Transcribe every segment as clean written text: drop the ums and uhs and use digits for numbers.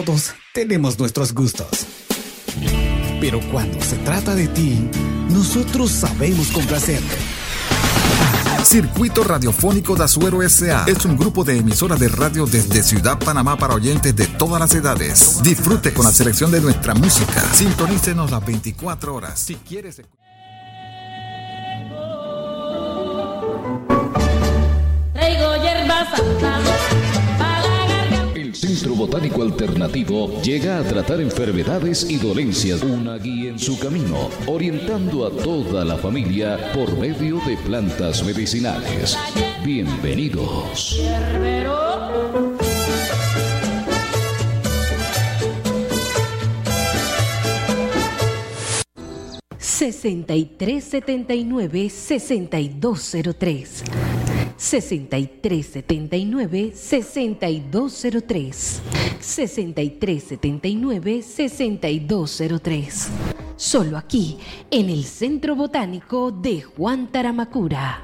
Todos tenemos nuestros gustos. Pero cuando se trata de ti, nosotros sabemos complacerte. Circuito Radiofónico de Azuero S.A. es un grupo de emisoras de radio desde Ciudad Panamá para oyentes de todas las edades. Disfrute con la selección de nuestra música. Sintonícenos las 24 horas. Si quieres... Traigo hierba santa. El Centro Botánico Alternativo llega a tratar enfermedades y dolencias. Una guía en su camino, orientando a toda la familia por medio de plantas medicinales. Bienvenidos. 6379-6203 6379-6203 6379-6203. Solo aquí, en el Centro Botánico de Juan Taramacura.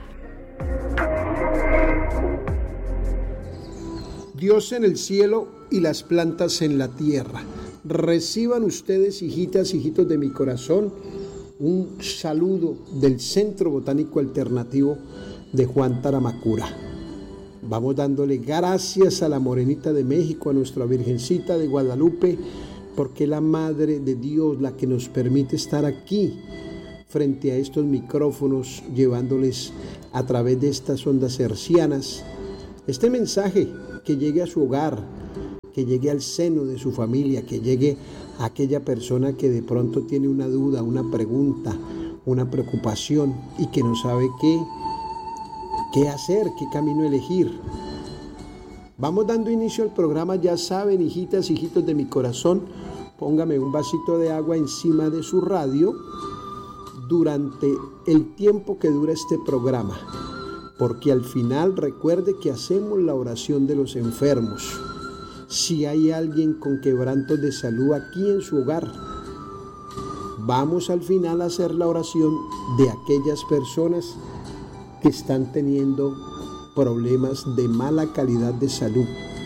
Dios en el cielo y las plantas en la tierra. Reciban ustedes, hijitas, hijitos de mi corazón, un saludo del Centro Botánico Alternativo de Juan Taramacura. Vamos dándole gracias a la Morenita de México, a nuestra Virgencita de Guadalupe, porque es la Madre de Dios la que nos permite estar aquí frente a estos micrófonos, llevándoles a través de estas ondas hercianas este mensaje, que llegue a su hogar, que llegue al seno de su familia, que llegue a aquella persona que de pronto tiene una duda, una pregunta, una preocupación y que no sabe qué hacer, qué camino elegir. Vamos dando inicio al programa. Ya saben, hijitas, hijitos de mi corazón, póngame un vasito de agua encima de su radio durante el tiempo que dura este programa, porque al final recuerde que hacemos la oración de los enfermos. Si hay alguien con quebrantos de salud aquí en su hogar, vamos al final a hacer la oración de aquellas personas que están teniendo problemas de mala calidad de salud.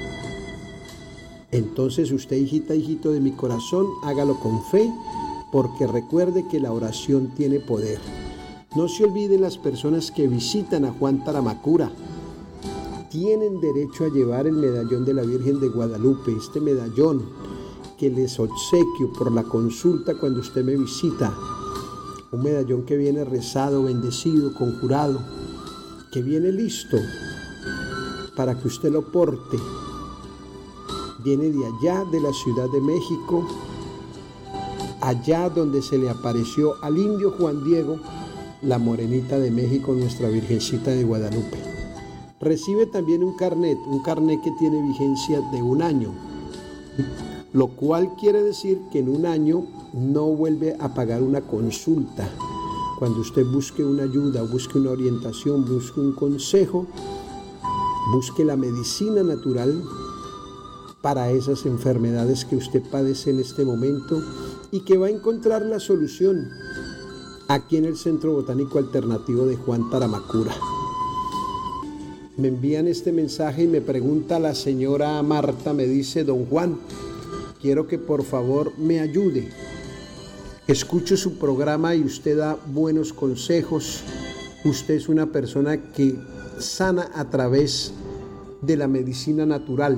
Entonces usted, hijita, hijito de mi corazón, hágalo con fe, porque recuerde que la oración tiene poder. No se olviden las personas que visitan a Juan Taramacura. Tienen derecho a llevar el medallón de la Virgen de Guadalupe, este medallón que les obsequio por la consulta cuando usted me visita. Un medallón que viene rezado, bendecido, conjurado, que viene listo para que usted lo porte. Viene de allá, de la Ciudad de México, allá donde se le apareció al indio Juan Diego, la Morenita de México, nuestra Virgencita de Guadalupe. Recibe también un carnet que tiene vigencia de 1 año, lo cual quiere decir que en 1 año no vuelve a pagar una consulta. Cuando usted busque una ayuda, busque una orientación, busque un consejo, busque la medicina natural para esas enfermedades que usted padece en este momento y que va a encontrar la solución aquí en el Centro Botánico Alternativo de Juan Taramacura. Me envían este mensaje y me pregunta la señora Marta, me dice: don Juan, quiero que por favor me ayude. Escucho su programa y usted da buenos consejos. Usted es una persona que sana a través de la medicina natural.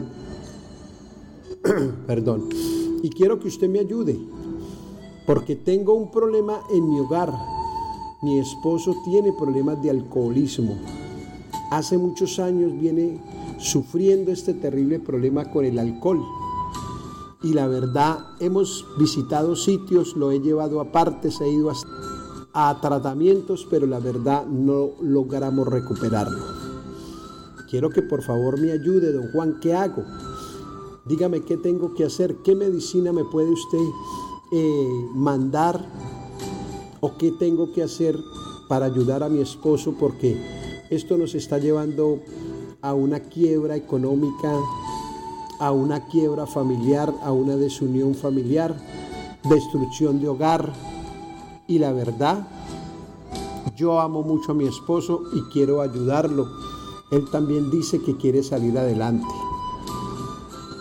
Perdón. Y quiero que usted me ayude, porque tengo un problema en mi hogar. Mi esposo tiene problemas de alcoholismo. Hace muchos años viene sufriendo este terrible problema con el alcohol. Y la verdad, hemos visitado sitios, lo he llevado a partes, he ido a tratamientos, pero la verdad no logramos recuperarlo. Quiero que por favor me ayude, don Juan. ¿Qué hago? Dígame qué tengo que hacer, qué medicina me puede usted mandar, o qué tengo que hacer para ayudar a mi esposo, porque esto nos está llevando a una quiebra económica, a una quiebra familiar, a una desunión familiar, destrucción de hogar. Y la verdad, yo amo mucho a mi esposo y quiero ayudarlo. Él también dice que quiere salir adelante.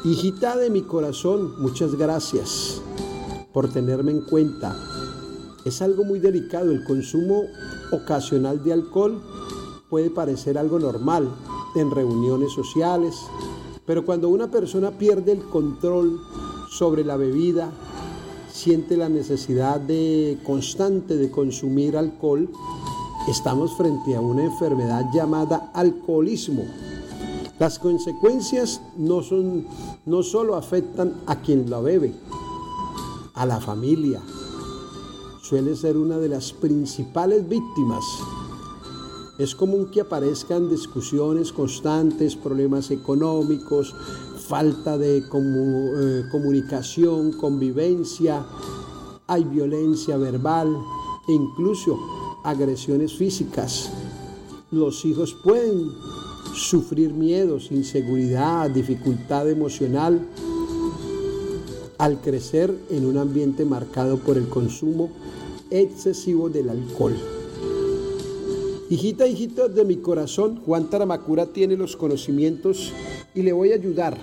Hijita de mi corazón, muchas gracias por tenerme en cuenta. Es algo muy delicado. El consumo ocasional de alcohol puede parecer algo normal en reuniones sociales, pero cuando una persona pierde el control sobre la bebida, siente la necesidad constante de consumir alcohol, estamos frente a una enfermedad llamada alcoholismo. Las consecuencias no solo afectan a quien la bebe, a la familia. Suele ser una de las principales víctimas. Es común que aparezcan discusiones constantes, problemas económicos, falta de comunicación, convivencia, hay violencia verbal e incluso agresiones físicas. Los hijos pueden sufrir miedos, inseguridad, dificultad emocional al crecer en un ambiente marcado por el consumo excesivo del alcohol. Hijita, hijito de mi corazón, Juan Taramacura tiene los conocimientos y le voy a ayudar.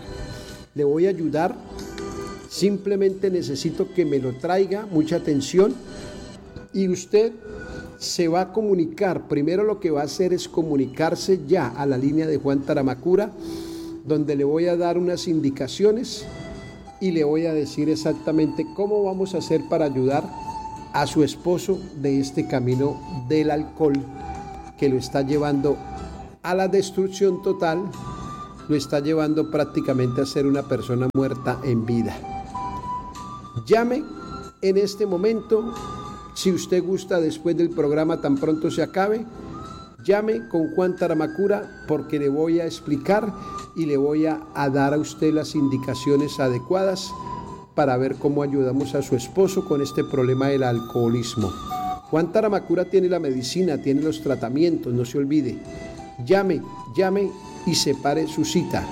Simplemente necesito que me lo traiga, mucha atención, y usted se va a comunicar. Primero lo que va a hacer es comunicarse ya a la línea de Juan Taramacura, donde le voy a dar unas indicaciones y le voy a decir exactamente cómo vamos a hacer para ayudar a su esposo de este camino del alcohol que lo está llevando a la destrucción total, lo está llevando prácticamente a ser una persona muerta en vida. Llame en este momento, si usted gusta, después del programa tan pronto se acabe, llame con Juan Taramacura porque le voy a explicar y le voy a dar a usted las indicaciones adecuadas para ver cómo ayudamos a su esposo con este problema del alcoholismo. Juan Taramacura tiene la medicina, tiene los tratamientos, no se olvide. Llame y separe su cita.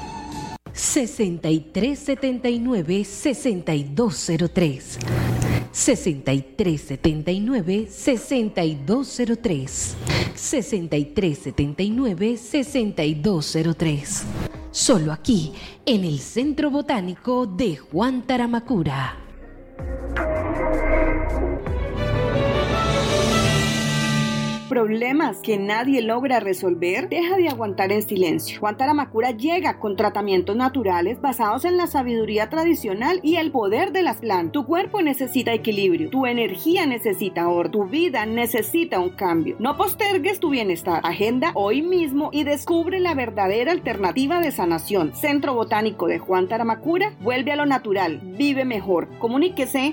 6379-6203 6379-6203 6379-6203. Solo aquí, en el Centro Botánico de Juan Taramacura. ¿Problemas que nadie logra resolver? Deja de aguantar en silencio. Juan Taramacura llega con tratamientos naturales basados en la sabiduría tradicional y el poder de las plantas. Tu cuerpo necesita equilibrio, tu energía necesita orden, tu vida necesita un cambio. No postergues tu bienestar. Agenda hoy mismo y descubre la verdadera alternativa de sanación. Centro Botánico de Juan Taramacura, vuelve a lo natural, vive mejor. Comuníquese.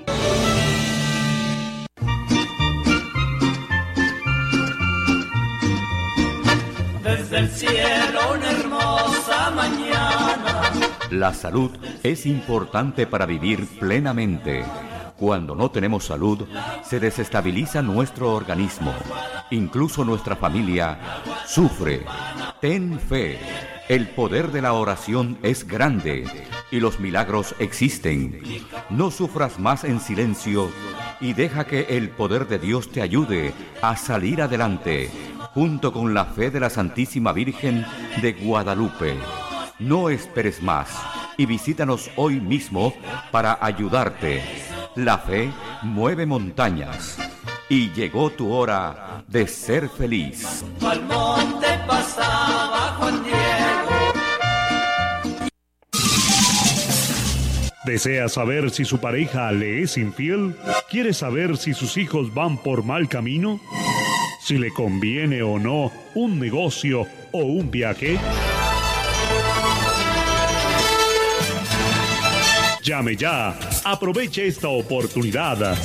Desde el cielo una hermosa mañana. La salud es importante para vivir plenamente. Cuando no tenemos salud, se desestabiliza nuestro organismo. Incluso nuestra familia sufre. Ten fe. El poder de la oración es grande y los milagros existen. No sufras más en silencio y deja que el poder de Dios te ayude a salir adelante, junto con la fe de la Santísima Virgen de Guadalupe. No esperes más y visítanos hoy mismo para ayudarte. La fe mueve montañas y llegó tu hora de ser feliz. Al monte pasaba Juan Diego. ¿Desea saber si su pareja le es infiel? ¿Quiere saber si sus hijos van por mal camino? ¿Si le conviene o no un negocio o un viaje? Llame ya. Aproveche esta oportunidad.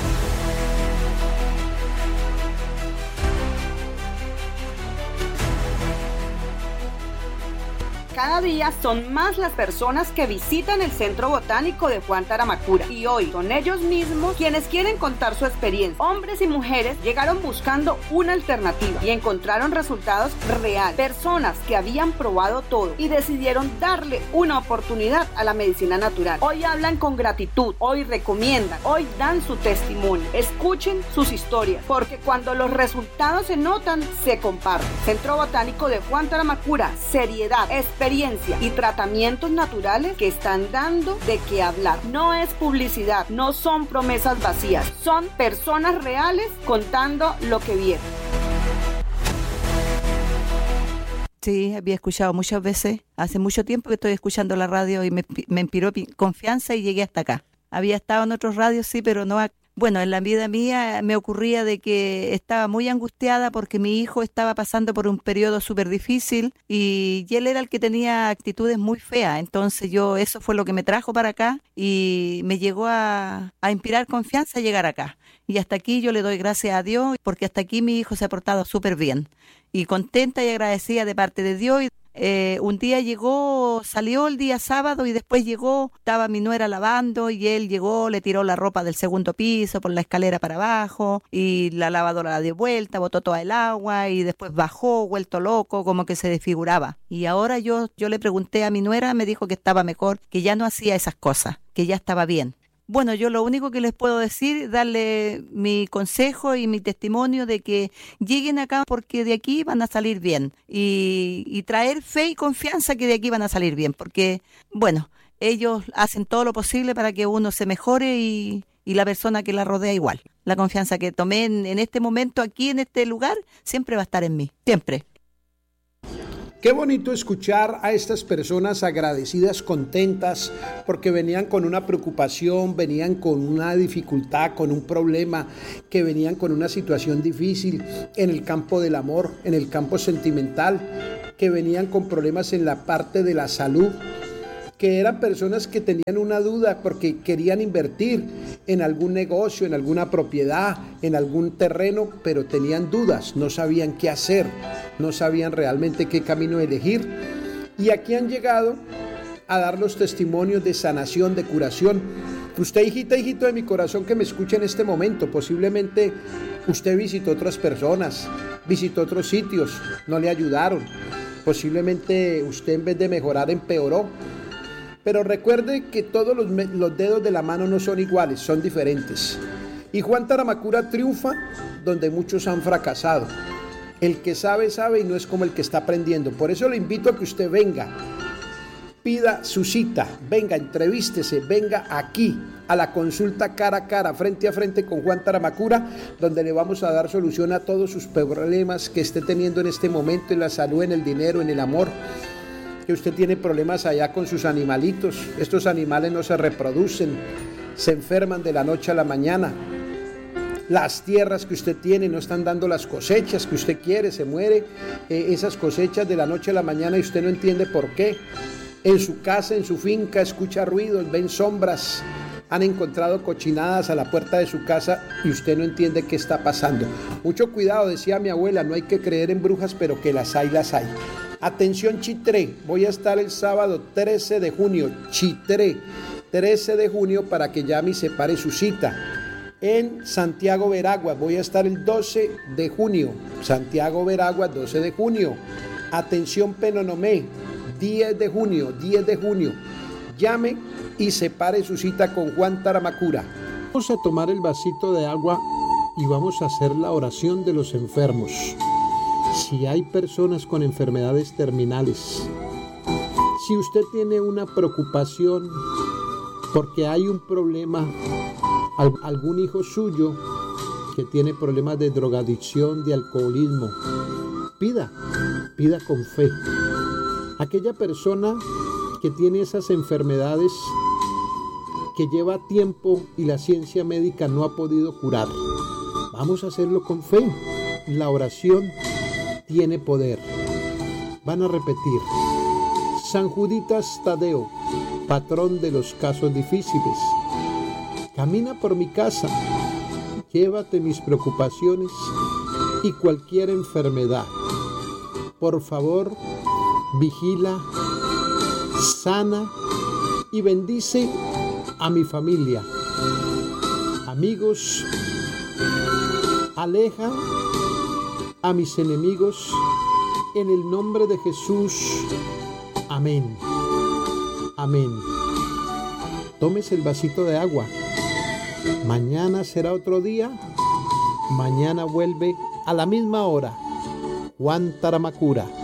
Cada día son más las personas que visitan el Centro Botánico de Juan Taramacura y hoy son ellos mismos quienes quieren contar su experiencia. Hombres y mujeres llegaron buscando una alternativa y encontraron resultados reales. Personas que habían probado todo y decidieron darle una oportunidad a la medicina natural. Hoy hablan con gratitud, hoy recomiendan, hoy dan su testimonio. Escuchen sus historias, porque cuando los resultados se notan, se comparten. Centro Botánico de Juan Taramacura, seriedad, experiencia experiencia y tratamientos naturales que están dando de qué hablar. No es publicidad, no son promesas vacías, son personas reales contando lo que vieron. Sí, había escuchado muchas veces, hace mucho tiempo que estoy escuchando la radio y me inspiró confianza y llegué hasta acá. Había estado en otros radios, sí, pero no. Bueno, en la vida mía me ocurría de que estaba muy angustiada porque mi hijo estaba pasando por un periodo súper difícil y él era el que tenía actitudes muy feas. Entonces eso fue lo que me trajo para acá y me llegó a inspirar confianza a llegar acá. Y hasta aquí yo le doy gracias a Dios porque hasta aquí mi hijo se ha portado súper bien. Y contenta y agradecida de parte de Dios. Un día salió el día sábado y después estaba mi nuera lavando y él llegó, le tiró la ropa del segundo piso por la escalera para abajo y la lavadora la dio vuelta, botó toda el agua y después bajó, vuelto loco, como que se desfiguraba. Y ahora yo le pregunté a mi nuera, me dijo que estaba mejor, que ya no hacía esas cosas, que ya estaba bien. Bueno, yo lo único que les puedo decir, darle mi consejo y mi testimonio de que lleguen acá porque de aquí van a salir bien y traer fe y confianza que de aquí van a salir bien, porque, bueno, ellos hacen todo lo posible para que uno se mejore y la persona que la rodea igual. La confianza que tomé en este momento aquí, en este lugar, siempre va a estar en mí, siempre. Qué bonito escuchar a estas personas agradecidas, contentas, porque venían con una preocupación, venían con una dificultad, con un problema, que venían con una situación difícil en el campo del amor, en el campo sentimental, que venían con problemas en la parte de la salud, que eran personas que tenían una duda porque querían invertir en algún negocio, en alguna propiedad, en algún terreno, pero tenían dudas, no sabían qué hacer, no sabían realmente qué camino elegir. Y aquí han llegado a dar los testimonios de sanación, de curación. Usted, hijita, hijito de mi corazón que me escucha en este momento, posiblemente usted visitó otras personas, visitó otros sitios, no le ayudaron. Posiblemente usted en vez de mejorar empeoró. Pero recuerde que todos los dedos de la mano no son iguales, son diferentes. Y Juan Taramacura triunfa donde muchos han fracasado. El que sabe, sabe y no es como el que está aprendiendo. Por eso le invito a que usted venga, pida su cita, venga, entrevístese, venga aquí a la consulta cara a cara, frente a frente con Juan Taramacura, donde le vamos a dar solución a todos sus problemas que esté teniendo en este momento, en la salud, en el dinero, en el amor. Que usted tiene problemas allá con sus animalitos, estos animales no se reproducen, se enferman de la noche a la mañana, las tierras que usted tiene no están dando las cosechas que usted quiere, se muere esas cosechas de la noche a la mañana y usted no entiende por qué. En su casa, en su finca, escucha ruidos, ven sombras, han encontrado cochinadas a la puerta de su casa y usted no entiende qué está pasando. Mucho cuidado, decía mi abuela, no hay que creer en brujas, pero que las hay, las hay. Atención Chitré, voy a estar el sábado 13 de junio, Chitré, 13 de junio para que llame y separe su cita. En Santiago Veragua, voy a estar el 12 de junio, Santiago Veragua, 12 de junio. Atención Penonomé, 10 de junio, llame y separe su cita con Juan Taramacura. Vamos a tomar el vasito de agua y vamos a hacer la oración de los enfermos. Si hay personas con enfermedades terminales, si usted tiene una preocupación porque hay un problema, algún hijo suyo que tiene problemas de drogadicción, de alcoholismo, pida con fe. Aquella persona que tiene esas enfermedades que lleva tiempo y la ciencia médica no ha podido curar, vamos a hacerlo con fe. La oración tiene poder. Van a repetir: San Juditas Tadeo, patrón de los casos difíciles, camina por mi casa, llévate mis preocupaciones y cualquier enfermedad. Por favor, vigila, sana y bendice a mi familia. Amigos, aleja a mis enemigos, en el nombre de Jesús. Amén. Amén. Tómese el vasito de agua. Mañana será otro día. Mañana vuelve a la misma hora. Juan Taramacura.